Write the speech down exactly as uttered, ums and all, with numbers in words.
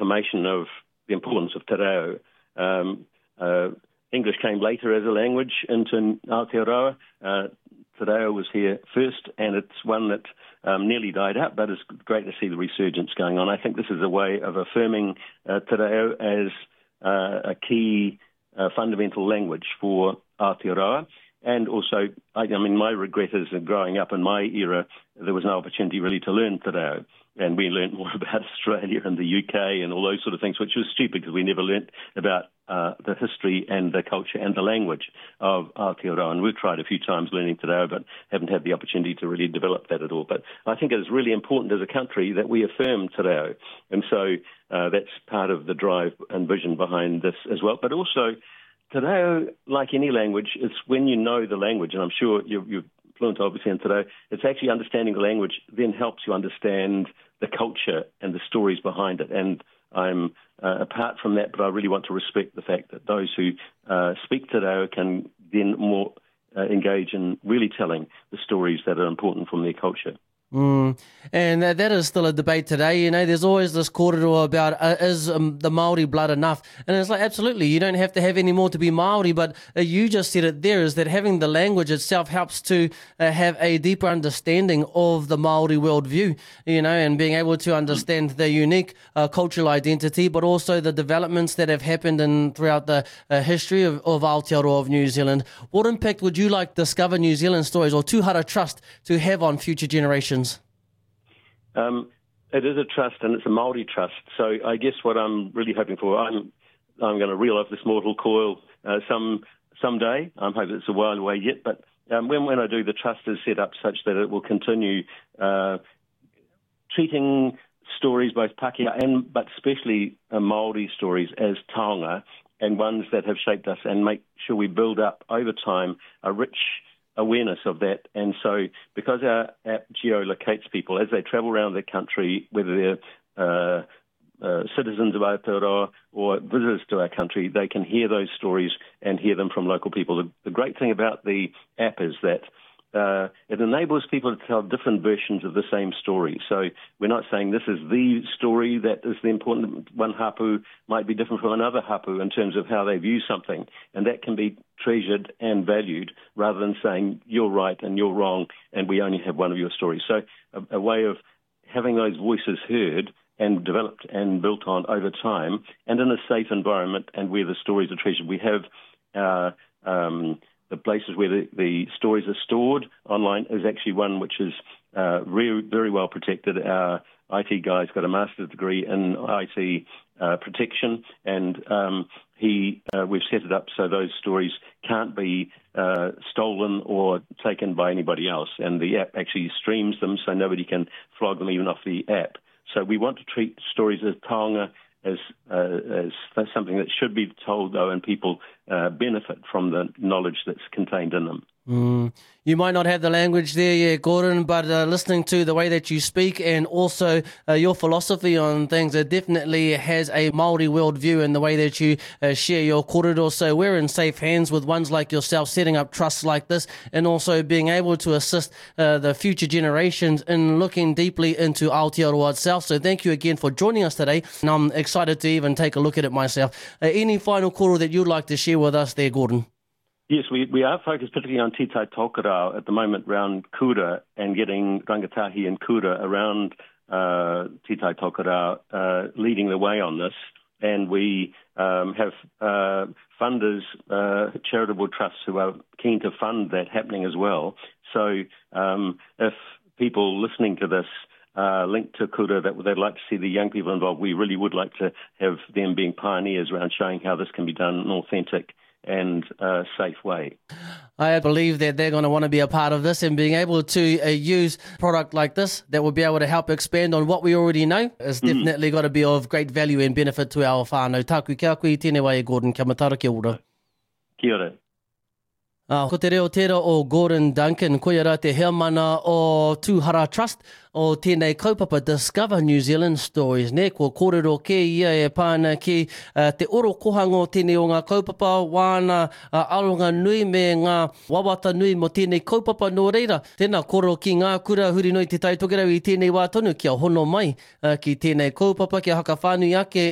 affirmation of the importance of te reo. Um, uh, English came later as a language into Aotearoa. Uh, te reo was here first, and it's one that um, nearly died out, but it's great to see the resurgence going on. I think this is a way of affirming uh, te reo as uh, a key uh, fundamental language for Aotearoa. And also, I, I mean, my regret is that growing up in my era, there was no opportunity really to learn te reo. And we learned more about Australia and the U K and all those sort of things, which was stupid because we never learnt about uh, the history and the culture and the language of Aotearoa. And we've tried a few times learning te reo, but haven't had the opportunity to really develop that at all. But I think it is really important as a country that we affirm te reo. And so uh, that's part of the drive and vision behind this as well. But also, te reo, like any language, it's when you know the language, and I'm sure you're, you're fluent obviously in te reo, it's actually understanding the language then helps you understand the culture and the stories behind it. And I'm uh, apart from that, but I really want to respect the fact that those who uh, speak te reo can then more uh, engage in really telling the stories that are important from their culture. Mm. And uh, that is still a debate today. You know, there's always this kōrero about uh, is um, the Māori blood enough? And it's like, absolutely, you don't have to have any more to be Māori, but uh, you just said it there, is that having the language itself helps to uh, have a deeper understanding of the Māori worldview, you know, and being able to understand the unique uh, cultural identity, but also the developments that have happened in throughout the uh, history of, of Aotearoa of New Zealand. What impact would you like Discover New Zealand Stories or Tūhara Trust to have on future generations? Um, it is a trust, and it's a Māori trust. So I guess what I'm really hoping for, I'm I'm going to reel off this mortal coil uh, some someday. I'm hoping it's a while away yet, but um, when when I do, the trust is set up such that it will continue uh, treating stories, both Pākehā and but especially uh, Māori stories, as taonga and ones that have shaped us, and make sure we build up over time a rich awareness of that. And so because our app geolocates people as they travel around the country, whether they're uh, uh, citizens of Aotearoa or visitors to our country, they can hear those stories and hear them from local people. The, the great thing about the app is that Uh, it enables people to tell different versions of the same story. So we're not saying this is the story that is the important one. Hapu might be different from another hapu in terms of how they view something, and that can be treasured and valued rather than saying you're right and you're wrong and we only have one of your stories. So a, a way of having those voices heard and developed and built on over time and in a safe environment and where the stories are treasured. We have uh, um, the places where the, the stories are stored online is actually one which is uh, very, very well protected. Our I T guy's got a master's degree in I T uh, protection, and um, he uh, we've set it up so those stories can't be uh, stolen or taken by anybody else. And the app actually streams them so nobody can flog them even off the app. So we want to treat stories as taonga, as, uh, as something that should be told, though, and people uh, benefit from the knowledge that's contained in them. Mm. You might not have the language there, yeah, Gordon, but uh, listening to the way that you speak and also uh, your philosophy on things, it definitely has a Māori worldview in the way that you uh, share your kōrero. So we're in safe hands with ones like yourself setting up trusts like this and also being able to assist uh, the future generations in looking deeply into Aotearoa itself. So thank you again for joining us today. And I'm excited to even take a look at it myself. Uh, any final kōrero that you'd like to share with us there, Gordon? Yes, we, we are focused particularly on Tītai Tōkara at the moment around Kura and getting rangatahi and Kura around uh, Tītai Tōkara uh, leading the way on this. And we um, have uh, funders, uh, charitable trusts who are keen to fund that happening as well. So um, if people listening to this uh, linked to Kura that they'd like to see the young people involved, we really would like to have them being pioneers around showing how this can be done in an authentic and uh, safe way. I believe that they're going to want to be a part of this and being able to uh, use a product like this that will be able to help expand on what we already know is mm. definitely got to be of great value and benefit to our whānau. Tāku kia koe, tēnei wai Gordon, kia matara, kia ora. Kia ora. Uh, ko te reo tērā o Gordon Duncan, koe ara te hea mana o Tūhara Trust o tēnei kaupapa Discover New Zealand Stories. Ne, ko kōrero ke ia e pāna ki uh, te oro kohango tēnei o ngā kaupapa, wāna uh, aronga nui me ngā wawata nui mo tēnei kaupapa nō reira. Tēnā kōrero ki ngā kura huri noi te taitokera i tēnei wā tonu kia hono mai uh, ki tēnei kaupapa, kia haka whānui ake